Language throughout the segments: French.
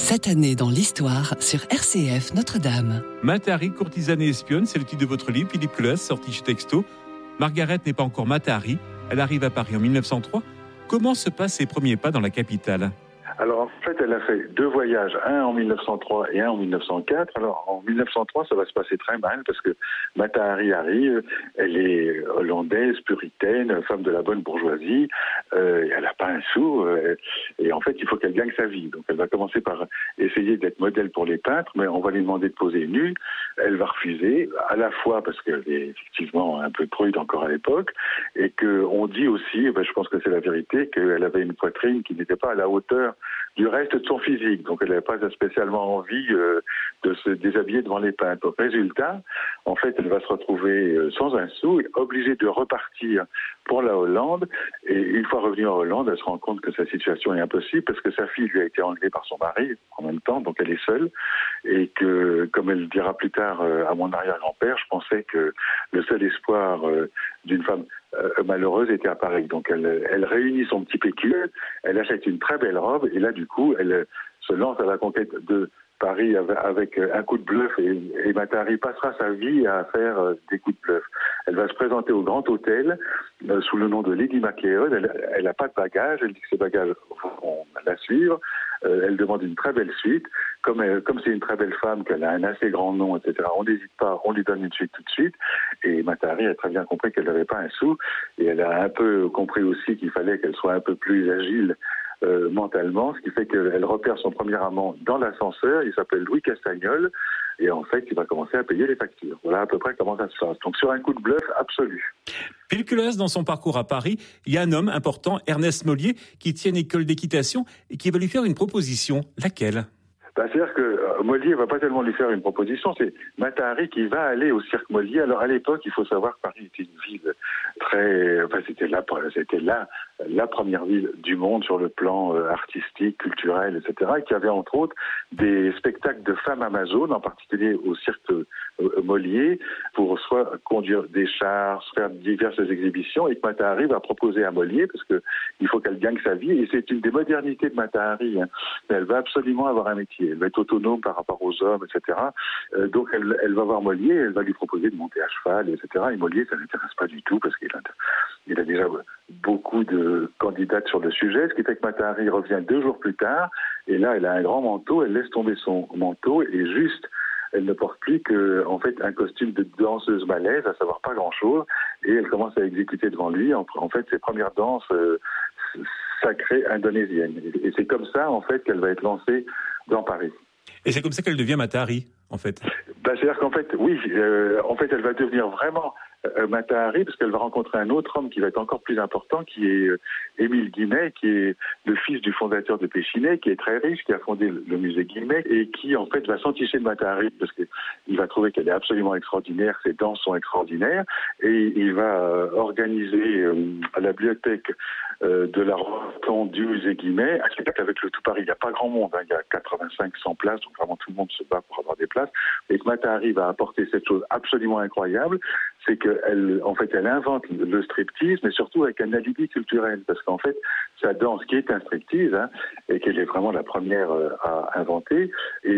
Cette année dans l'histoire sur RCF Notre-Dame. Matahari, courtisane et espionne, c'est le titre de votre livre, Philippe Cloès, sorti chez Texto. Margaret n'est pas encore Matahari, elle arrive à Paris en 1903. Comment se passent ses premiers pas dans la capitale ? Alors en fait, elle a fait 2 voyages, un en 1903 et un en 1904. Alors en 1903, ça va se passer très mal parce que Matahari arrive, elle est hollandaise, puritaine, femme de la bonne bourgeoisie, elle n'a pas un sou, et en fait, il faut qu'elle gagne sa vie. Donc elle va commencer par essayer d'être modèle pour les peintres, mais on va lui demander de poser nue. Elle va refuser, à la fois parce qu'elle est effectivement un peu prude encore à l'époque, et qu'on dit aussi, je pense que c'est la vérité, qu'elle avait une poitrine qui n'était pas à la hauteur du reste de son physique. Donc elle n'avait pas spécialement envie de se déshabiller devant les peintres. Résultat, en fait, elle va se retrouver sans un sou, obligée de repartir pour la Hollande. Et une fois revenue en Hollande, elle se rend compte que sa situation est impossible parce que sa fille lui a été enlevée par son mari en même temps, donc elle est seule. Et que, comme elle dira plus tard à mon arrière-grand-père, je pensais que le seul espoir d'une femme malheureuse était à Paris. Donc elle réunit son petit pécule, elle achète une très belle robe et là du coup elle se lance à la conquête de Paris avec un coup de bluff et Matahari passera sa vie à faire des coups de bluff. Elle va se présenter au Grand Hôtel sous le nom de Lady MacLeod. Elle n'a pas de bagages, elle dit que ses bagages vont la suivre. Elle demande une très belle suite. Comme c'est une très belle femme, qu'elle a un assez grand nom, etc., on n'hésite pas, on lui donne une suite tout de suite. Et Matahari a très bien compris qu'elle n'avait pas un sou. Et elle a un peu compris aussi qu'il fallait qu'elle soit un peu plus agile mentalement, ce qui fait qu'elle repère son premier amant dans l'ascenseur. Il s'appelle Louis Castagnol. Et en fait, il va commencer à payer les factures. Voilà à peu près comment ça se passe. Donc sur un coup de bluff absolu. Philippe Cloès, dans son parcours à Paris, il y a un homme important, Ernest Mollier, qui tient une école d'équitation et qui va lui faire une proposition. Laquelle ? C'est-à-dire que Mollier ne va pas tellement lui faire une proposition, c'est Matahari qui va aller au cirque Mollier. Alors à l'époque, il faut savoir que Paris était une ville c'était la première ville du monde sur le plan artistique, culturel, etc., et qui avait entre autres des spectacles de femmes amazones, en particulier au cirque Mollier, pour soit conduire des chars, faire diverses exhibitions, et que Matahari va proposer à Mollier, parce que il faut qu'elle gagne sa vie, et c'est une des modernités de Matahari. Elle va absolument avoir un métier, elle va être autonome par rapport aux hommes, etc. Donc elle va voir Mollier, elle va lui proposer de monter à cheval, etc. Et Mollier, ça ne l'intéresse pas du tout, parce qu'il a déjà beaucoup de candidates sur le sujet, ce qui fait que Matahari revient 2 jours plus tard, et là, elle a un grand manteau, elle laisse tomber son manteau, et juste, elle ne porte plus en fait, un costume de danseuse malaise, à savoir pas grand-chose, et elle commence à exécuter devant lui, en fait, ses premières danses sacrées indonésiennes. Et c'est comme ça, en fait, qu'elle va être lancée dans Paris. Et c'est comme ça qu'elle devient Matahari, en fait. C'est-à-dire qu'en fait, oui, en fait, elle va devenir vraiment Matahari, parce qu'elle va rencontrer un autre homme qui va être encore plus important, qui est Émile Guimet, qui est le fils du fondateur de Péchinet, qui est très riche, qui a fondé le musée Guimet, et qui, en fait, va s'enticher de Matahari, parce qu'il va trouver qu'elle est absolument extraordinaire, ses danses sont extraordinaires, et il va organiser à la bibliothèque de la rotonde du musée Guimet un spectacle avec le tout Paris. Il n'y a pas grand monde, il y a 85-100 places, donc vraiment tout le monde se bat pour avoir des places, et que Matahari va apporter cette chose absolument incroyable, c'est qu'elle elle invente le striptease, mais surtout avec un alibi culturel, parce qu'en fait, sa danse, qui est un striptease, et qu'elle est vraiment la première à inventer,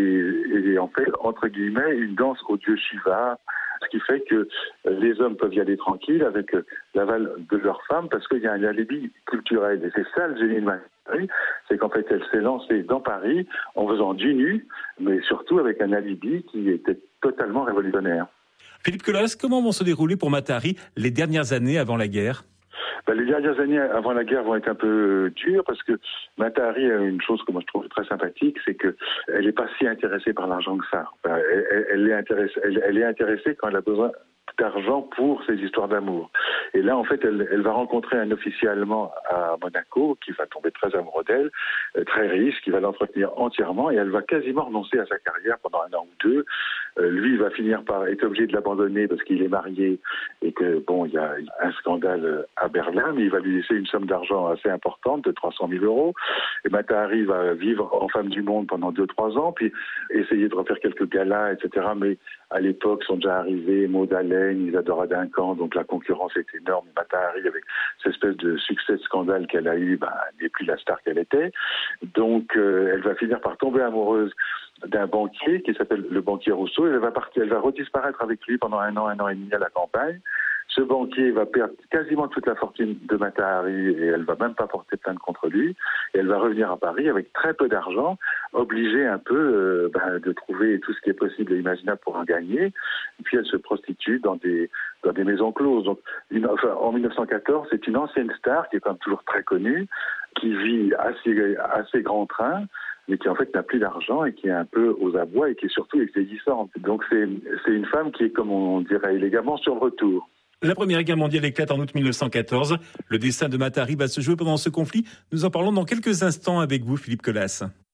et en fait, entre guillemets, une danse au dieu Shiva, ce qui fait que les hommes peuvent y aller tranquilles avec l'aval de leurs femmes, parce qu'il y a un alibi culturel. Et c'est ça le génie de Matahari, c'est qu'en fait, elle s'est lancée dans Paris en faisant du nu, mais surtout avec un alibi qui était totalement révolutionnaire. Philippe Cloès, comment vont se dérouler pour Matahari les dernières années avant la guerre ? Les dernières années avant la guerre vont être un peu dures, parce que Matahari a une chose que moi je trouve très sympathique, c'est qu'elle n'est pas si intéressée par l'argent que ça. Elle est intéressée quand elle a besoin d'argent pour ses histoires d'amour. Et là, en fait, elle va rencontrer un officier allemand à Monaco qui va tomber très amoureux d'elle, très riche, qui va l'entretenir entièrement, et elle va quasiment renoncer à sa carrière pendant 1 an ou 2. Lui, il va finir par être obligé de l'abandonner parce qu'il est marié et que, il y a un scandale à Berlin, mais il va lui laisser une somme d'argent assez importante, de 300 000 €. Et Matahari va vivre en femme du monde pendant 2-3 ans, puis essayer de refaire quelques galas, etc. Mais à l'époque sont déjà arrivés, Maud Allen, Isadora Duncan, donc la concurrence est énorme. Mata Hari, avec cette espèce de succès de scandale qu'elle a eu, n'est plus la star qu'elle était. Donc elle va finir par tomber amoureuse d'un banquier qui s'appelle le banquier Rousseau. Elle va redisparaître avec lui pendant un an et demi à la campagne. Ce banquier va perdre quasiment toute la fortune de Mata Hari et elle va même pas porter plainte contre lui. Et elle va revenir à Paris avec très peu d'argent, obligée un peu de trouver tout ce qui est possible et imaginable pour en gagner. Et puis elle se prostitue dans des maisons closes. Donc, en 1914, c'est une ancienne star qui est quand même toujours très connue, qui vit assez grand train, mais qui en fait n'a plus d'argent et qui est un peu aux abois et qui est surtout vieillissante. Donc c'est une femme qui est, comme on dirait élégamment, sur le retour. La Première Guerre mondiale éclate en août 1914. Le destin de Mata Hari va se jouer pendant ce conflit. Nous en parlons dans quelques instants avec vous, Philippe Colas.